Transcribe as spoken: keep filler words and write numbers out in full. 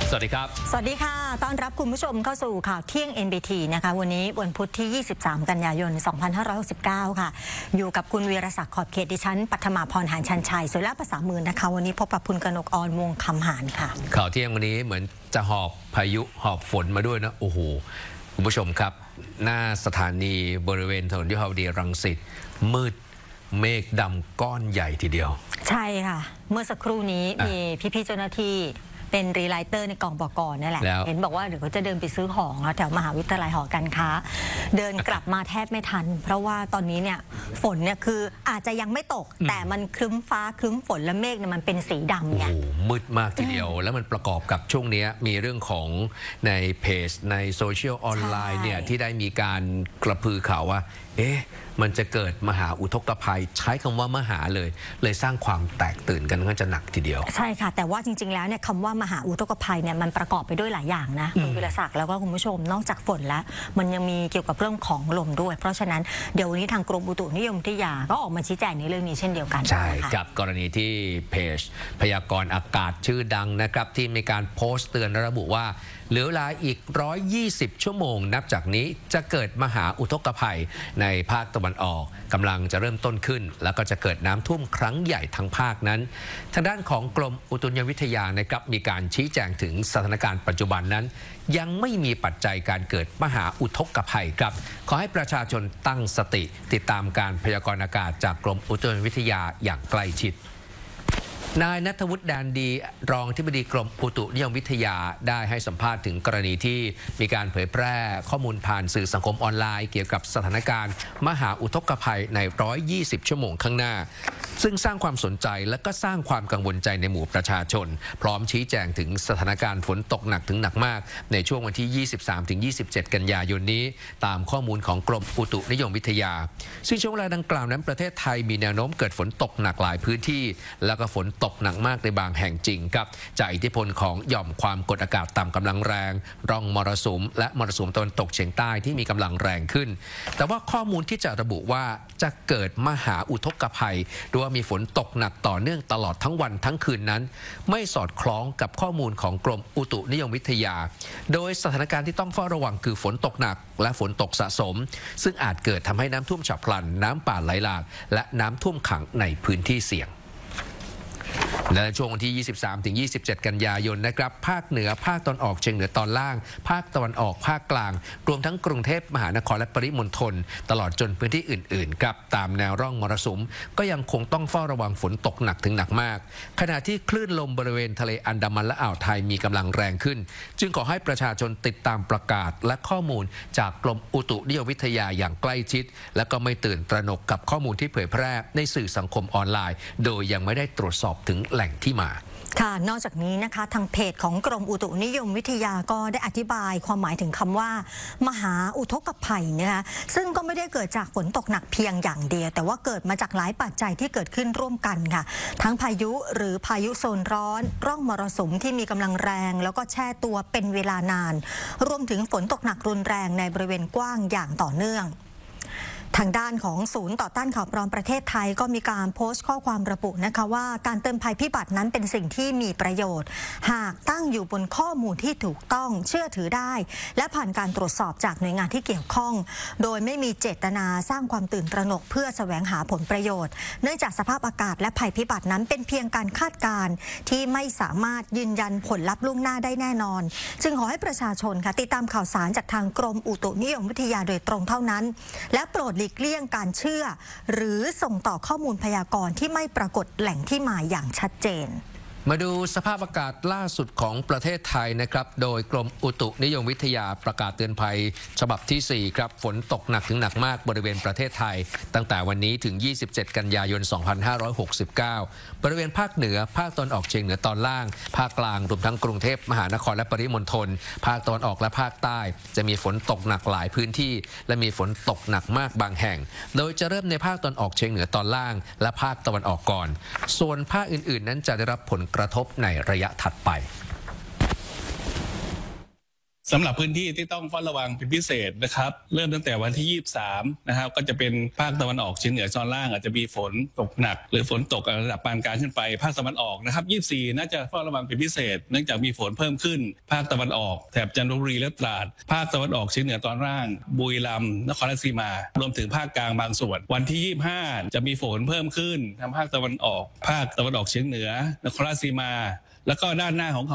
สวัสดีครับสวัสดีค่ะต้อนรับคุณผู้ชมเข้าสู่ข่าวเที่ยง เอ็น บี ที นะคะวันนี้วันพุธที่ยี่สิบสามกันยายนสองพันห้าร้อยหกสิบเก้าค่ะอยู่กับคุณวีรศักดิ์ขอบเขตดิฉันปัทมาพรหานชันชัยสุรภาษามือนะคะวันนี้พบกับคุณกนกออนวงคำหานค่ะข่าวเที่ยงวันนี้เหมือนจะหอบพายุหอบฝนมาด้วยนะโอ้โหคุณผู้ชมครับหน้าสถานีบริเวณถนนวิภาวดีรังสิตมืดเมฆดำก้อนใหญ่ทีเดียวใช่ค่ะเมื่อสักครู่นี้มีพี่ๆเจ้าหน้าที่เป็นรีไลเตอร์ในกองบก.นี่แหละเห็นบอกว่าเดี๋ยวเขาจะเดินไปซื้อของแถวมหาวิทยาลัยหอการค้าเดินกลับมาแทบไม่ทันเพราะว่าตอนนี้เนี่ยฝนเนี่ยคืออาจจะยังไม่ตกแต่มันครึ้มฟ้าครึ้มฝนและเมฆเนี่ยมันเป็นสีดำไงมืดมากทีเดียวแล้วมันประกอบกับช่วงนี้มีเรื่องของในเพจในโซเชียลออนไลน์เนี่ยที่ได้มีการกระพือข่าวว่าเอ๊ะมันจะเกิดมหาอุทกภัยใช้คำว่ามหาเลยเลยสร้างความแตกตื่นกันก็จะหนักทีเดียวใช่ค่ะแต่ว่าจริงๆแล้วเนี่ยคำว่ามหาอุทกภัยเนี่ยมันประกอบไปด้วยหลายอย่างนะคุณวิรศักดิ์แล้วก็คุณผู้ชมนอกจากฝนแล้วมันยังมีเกี่ยวกับเรื่องของลมด้วยเพราะฉะนั้นเดี๋ยววันนี้ทางกรมอุตุนิยมวิทยาก็ออกมาชี้แจงในเรื่องนี้เช่นเดียวกันใช่กับกรณีที่เพจพยากรณ์อากาศชื่อดังนะครับที่มีการโพสต์เตือนระบุว่าเหลือเวลาอีกหนึ่งร้อยยี่สิบชั่วโมงนับจากนี้จะเกิดมหาอุทกภัยในภาคตะวันออกกำลังจะเริ่มต้นขึ้นแล้วก็จะเกิดน้ำท่วมครั้งใหญ่ทั้งภาคนั้นทางด้านของกรมอุตุนิยมวิทยานะครับมีการชี้แจงถึงสถานการณ์ปัจจุบันนั้นยังไม่มีปัจจัยการเกิดมหาอุทกภัยครับขอให้ประชาชนตั้งสติติดตามการพยากรณ์อากาศจากกรมอุตุนิยมวิทยาอย่างใกล้ชิดนายณัฐวุฒิ แดนดีรองอธิบดีกรมอุตุนิยมวิทยาได้ให้สัมภาษณ์ถึงกรณีที่มีการเผยแพร่ข้อมูลผ่านสื่อสังคมออนไลน์เกี่ยวกับสถานการณ์มหาอุทกภัยในหนึ่งร้อยยี่สิบชั่วโมงข้างหน้าซึ่งสร้างความสนใจและก็สร้างความกังวลใจในหมู่ประชาชนพร้อมชี้แจงถึงสถานการณ์ฝนตกหนักถึงหนักมากในช่วงวันที่ ยี่สิบสามถึงยี่สิบเจ็ด กันยายนนี้ตามข้อมูลของกรมอุตุนิยมวิทยาซึ่งช่วงเวลาดังกล่าวนั้นประเทศไทยมีแนวโน้มเกิดฝนตกหนักหลายพื้นที่แล้วก็ฝนตกหนักมากในบางแห่งจริงครับจากอิทธิพลของหย่อมความกดอากาศต่ำกำลังแรงร่องมรสุมและมรสุมตะวันตกเฉียงใต้ที่มีกำลังแรงขึ้นแต่ว่าข้อมูลที่จะระบุว่าจะเกิดมหาอุทกภัยหรือว่ามีฝนตกหนักต่อเนื่องตลอดทั้งวันทั้งคืนนั้นไม่สอดคล้องกับข้อมูลของกรมอุตุนิยมวิทยาโดยสถานการณ์ที่ต้องเฝ้าระวังคือฝนตกหนักและฝนตกสะสมซึ่งอาจเกิดทำให้น้ำท่วมฉับพลันน้ำป่าไหลหลากและน้ำท่วมขังในพื้นที่เสี่ยงและในช่วงวันที่ ยี่สิบสามถึงยี่สิบเจ็ด กันยายนนะครับภาคเหนือภาคตะวันออกเฉียงเหนือตอนล่างภาคตะวันออกภาคกลางรวมทั้งกรุงเทพมหานครและปริมณฑลตลอดจนพื้นที่อื่นๆครับตามแนวร่องมรสุมก็ยังคงต้องเฝ้าระวังฝนตกหนักถึงหนักมากขณะที่คลื่นลมบริเวณทะเลอันดามันและอ่าวไทยมีกำลังแรงขึ้นจึงขอให้ประชาชนติดตามประกาศและข้อมูลจากกรมอุตุนิยมวิทยาอย่างใกล้ชิดและก็ไม่ตื่นตระหนกกับข้อมูลที่เผยแพร่ในสื่อสังคมออนไลน์โดยยังไม่ได้ตรวจสอบถึงแหล่งที่มาค่ะนอกจากนี้นะคะทางเพจของกรมอุตุนิยมวิทยาก็ได้อธิบายความหมายถึงคำว่ามหาอุทกภัยนะคะซึ่งก็ไม่ได้เกิดจากฝนตกหนักเพียงอย่างเดียวแต่ว่าเกิดมาจากหลายปัจจัยที่เกิดขึ้นร่วมกันค่ะทั้งพายุหรือพายุโซนร้อนร่องมรสุมที่มีกำลังแรงแล้วก็แช่ตัวเป็นเวลานานรวมถึงฝนตกหนักรุนแรงในบริเวณกว้างอย่างต่อเนื่องทางด้านของศูนย์ต่อต้านข่าวปลอมประเทศไทยก็มีการโพสต์ข้อความระบุนะคะว่าการเตือนภัยพิบัตินั้นเป็นสิ่งที่มีประโยชน์หากตั้งอยู่บนข้อมูลที่ถูกต้องเชื่อถือได้และผ่านการตรวจสอบจากหน่วยงานที่เกี่ยวข้องโดยไม่มีเจตนาสร้างความตื่นตระหนกเพื่อแสวงหาผลประโยชน์เนื่องจากสภาพอากาศและภัยพิบัตินั้นเป็นเพียงการคาดการณ์ที่ไม่สามารถยืนยันผลลัพธ์ล่วงหน้าได้แน่นอนจึงขอให้ประชาชนค่ะติดตามข่าวสารจากทางกรมอุตุนิยมวิทยาโดยตรงเท่านั้นและโปรดหลีกเลี่ยงการเชื่อหรือส่งต่อข้อมูลพยากรณ์ที่ไม่ปรากฏแหล่งที่มาอย่างชัดเจนมาดูสภาพอากาศล่าสุดของประเทศไทยนะครับโดยกรมอุตุนิยมวิทยาประกาศเตือนภัยฉบับที่สี่ครับฝนตกหนักถึงหนักมากบริเวณประเทศไทยตั้งแต่วันนี้ถึงยี่สิบเจ็ดกันยายนสองพันห้าร้อยหกสิบเก้าบริเวณภาคเหนือภาคตะวันออกเฉียงเหนือตอนล่างภาคกลางรวมทั้งกรุงเทพมหานครและปริมณฑลภาคตะวันออกและภาคใต้จะมีฝนตกหนักหลายพื้นที่และมีฝนตกหนักมากบางแห่งโดยจะเริ่มในภาคตะวันออกเฉียงเหนือตอนล่างและภาคตะวันออกก่อนส่วนภาคอื่นๆนั้นจะได้รับผลกระทบในระยะถัดไปสำหรับพื้นที่ที่ต้องเฝ้าระวังเป็นพิเศษนะครับเริ่มตั้งแต่วันที่ยี่สิบสามนะครับก็จะเป็นภาคตะวันออกเฉียงเหนือตอนล่างอาจจะมีฝนตกหนักหรือฝนตกระดับปานกลางขึ้นไปภาคตะวันออกนะครับยี่สิบสี่น่าจะเฝ้าระวังเป็นพิเศษเนื่องจากมีฝนเพิ่มขึ้นภาคตะวันออกแถบจันทบุรีและตราดภาคตะวันออกเฉียงเหนือตอนล่างบุรีรัมย์นครราชสีมารวมถึงภาคกลางบางส่วนวันที่ยี่สิบห้าจะมีฝนเพิ่มขึ้นทางภาคตะวันออกภาคตะวันออกเฉียงเหนือนครราชสีมาแล้วก็ด้านหน้าของ